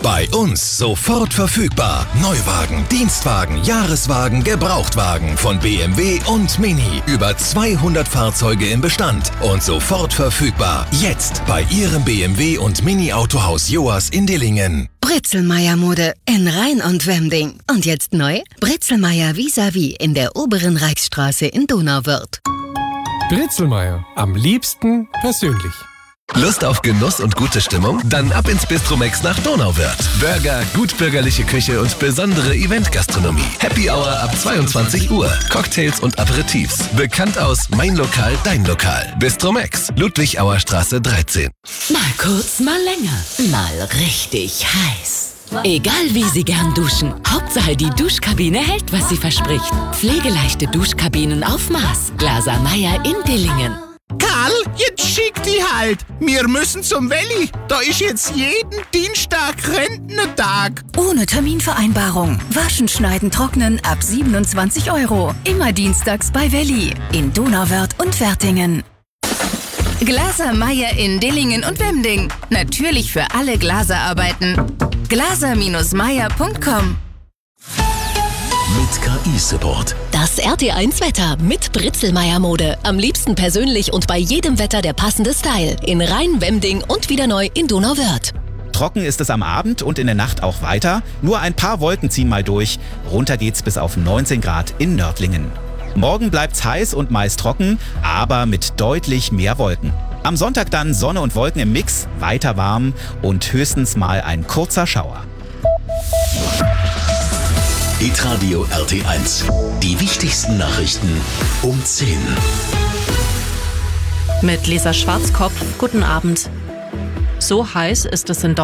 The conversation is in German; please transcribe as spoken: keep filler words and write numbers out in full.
Bei uns sofort verfügbar. Neuwagen, Dienstwagen, Jahreswagen, Gebrauchtwagen von B M W und Mini. Über zweihundert Fahrzeuge im Bestand und sofort verfügbar. Jetzt bei Ihrem B M W und Mini Autohaus Joas in Dillingen. Britzelmeier Mode in Rhein und Wemding. Und jetzt neu? Britzelmeier vis-à-vis in der oberen Reichsstraße in Donauwörth. Britzelmeier. Am liebsten persönlich. Lust auf Genuss und gute Stimmung? Dann ab ins Bistromex nach Donauwörth. Burger, gutbürgerliche Küche und besondere Eventgastronomie. Happy Hour ab zweiundzwanzig Uhr. Cocktails und Aperitifs. Bekannt aus Mein Lokal, Dein Lokal. Bistromex, Ludwigauerstraße dreizehn. Mal kurz, mal länger. Mal richtig heiß. Egal wie Sie gern duschen, Hauptsache die Duschkabine hält, was sie verspricht. Pflegeleichte Duschkabinen auf Maß. Glaser Meier in Dillingen. Karl, jetzt schick die halt. Wir müssen zum Welli. Da ist jetzt jeden Dienstag Rentnertag. Ohne Terminvereinbarung. Waschen, schneiden, trocknen ab siebenundzwanzig Euro. Immer dienstags bei Welli. In Donauwörth und Wertingen. Glaser Meier in Dillingen und Wemding. Natürlich für alle Glaserarbeiten. glaser Meier punkt com. Mit K I-Support. Das R T eins Wetter mit Britzelmeier Mode. Am liebsten persönlich und bei jedem Wetter der passende Style. In Rhein, Wemding und wieder neu in Donauwörth. Trocken ist es am Abend und in der Nacht auch weiter. Nur ein paar Wolken ziehen mal durch. Runter geht's bis auf neunzehn Grad in Nördlingen. Morgen bleibt's heiß und meist trocken, aber mit deutlich mehr Wolken. Am Sonntag dann Sonne und Wolken im Mix, weiter warm und höchstens mal ein kurzer Schauer. Hitradio R T eins. Die wichtigsten Nachrichten um zehn. Mit Lisa Schwarzkopf, guten Abend. So heiß ist es in Deutschland.